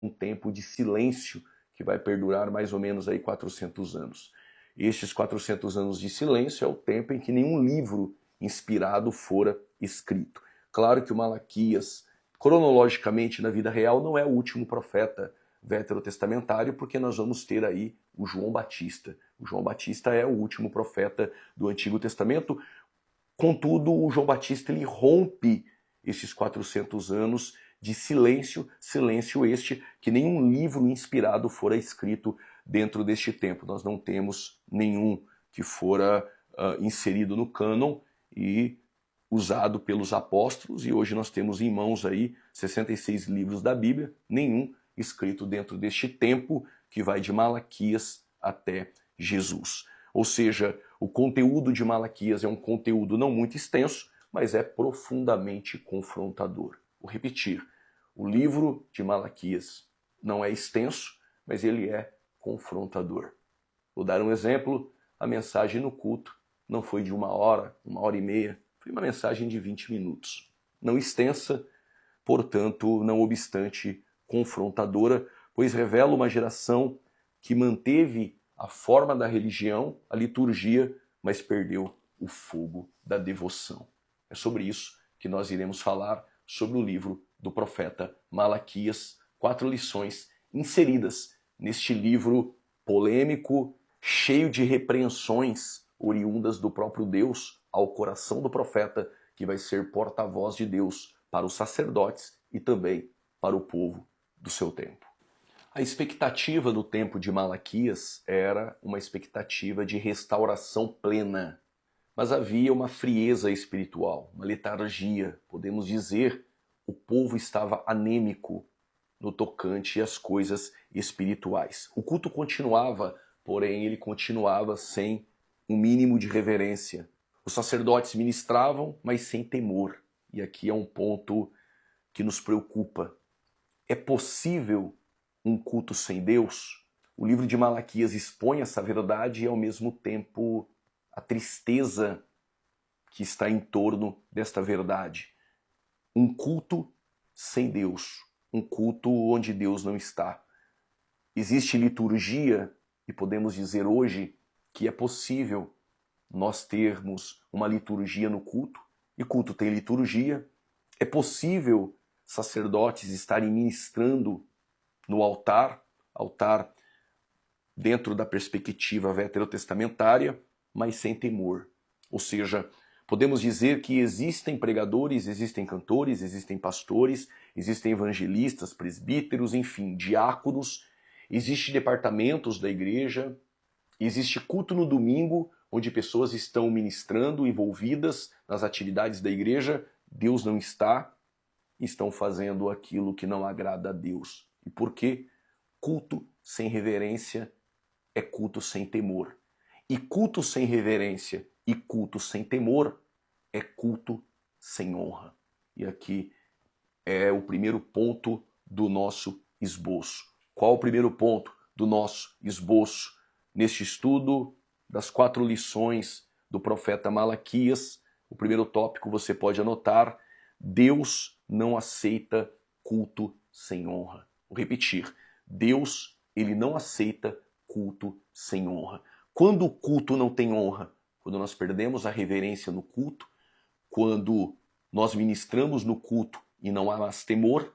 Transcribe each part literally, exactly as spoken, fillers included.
um tempo de silêncio que vai perdurar mais ou menos aí quatrocentos anos. Estes quatrocentos anos de silêncio é o tempo em que nenhum livro inspirado fora escrito. Claro que o Malaquias, cronologicamente na vida real, não é o último profeta veterotestamentário, porque nós vamos ter aí o João Batista. O João Batista é o último profeta do Antigo Testamento. Contudo, o João Batista ele rompe esses quatrocentos anos de silêncio, silêncio este que nenhum livro inspirado fora escrito dentro deste tempo. Nós não temos nenhum que fora uh, inserido no cânon e usado pelos apóstolos, e hoje nós temos em mãos aí sessenta e seis livros da Bíblia, nenhum escrito dentro deste tempo que vai de Malaquias até Jesus. Ou seja, o conteúdo de Malaquias é um conteúdo não muito extenso, mas é profundamente confrontador. Vou repetir, o livro de Malaquias não é extenso, mas ele é confrontador. Vou dar um exemplo, a mensagem no culto não foi de uma hora, uma hora e meia, foi uma mensagem de vinte minutos. Não extensa, portanto, não obstante confrontadora, pois revela uma geração que manteve a forma da religião, a liturgia, mas perdeu o fogo da devoção. É sobre isso que nós iremos falar, sobre o livro do profeta Malaquias, quatro lições inseridas neste livro polêmico, cheio de repreensões oriundas do próprio Deus ao coração do profeta, que vai ser porta-voz de Deus para os sacerdotes e também para o povo do seu tempo. A expectativa do tempo de Malaquias era uma expectativa de restauração plena, mas havia uma frieza espiritual, uma letargia, podemos dizer, o povo estava anêmico no tocante às coisas espirituais. O culto continuava, porém ele continuava sem um mínimo de reverência. Os sacerdotes ministravam, mas sem temor. E aqui é um ponto que nos preocupa. É possível um culto sem Deus? O livro de Malaquias expõe essa verdade e, ao mesmo tempo, a tristeza que está em torno desta verdade. Um culto sem Deus. Um culto onde Deus não está. Existe liturgia, e podemos dizer hoje que é possível nós termos uma liturgia no culto, e culto tem liturgia. É possível sacerdotes estarem ministrando no altar, altar dentro da perspectiva veterotestamentária, mas sem temor. Ou seja, podemos dizer que existem pregadores, existem cantores, existem pastores, existem evangelistas, presbíteros, enfim, diáconos, existem departamentos da igreja, existe culto no domingo, onde pessoas estão ministrando, envolvidas nas atividades da igreja, Deus não está, estão fazendo aquilo que não agrada a Deus. E por quê? Culto sem reverência é culto sem temor. E culto sem reverência e culto sem temor é culto sem honra. E aqui é o primeiro ponto do nosso esboço. Qual o primeiro ponto do nosso esboço neste estudo das quatro lições do profeta Malaquias? O primeiro tópico você pode anotar: Deus não aceita culto sem honra. Vou repetir: Deus, ele não aceita culto sem honra. Quando o culto não tem honra? Quando nós perdemos a reverência no culto, quando nós ministramos no culto e não há mais temor,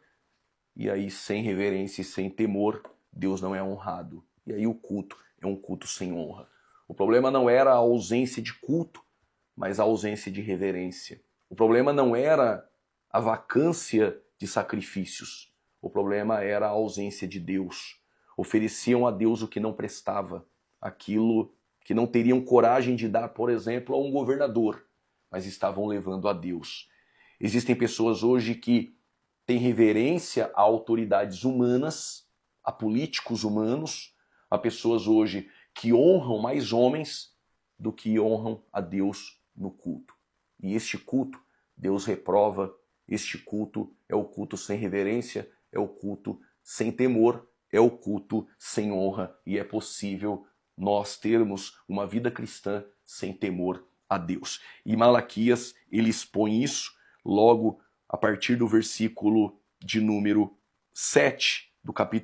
e aí sem reverência e sem temor, Deus não é honrado. E aí o culto é um culto sem honra. O problema não era a ausência de culto, mas a ausência de reverência. O problema não era a vacância de sacrifícios. O problema era a ausência de Deus. Ofereciam a Deus o que não prestava, aquilo que não teriam coragem de dar, por exemplo, a um governador, mas estavam levando a Deus. Existem pessoas hoje que têm reverência a autoridades humanas, a políticos humanos, a pessoas hoje que honram mais homens do que honram a Deus no culto. E este culto, Deus reprova. Este culto é o culto sem reverência, é o culto sem temor, é o culto sem honra. E é possível nós termos uma vida cristã sem temor a Deus. E Malaquias, ele expõe isso logo a partir do versículo de número sete, do capítulo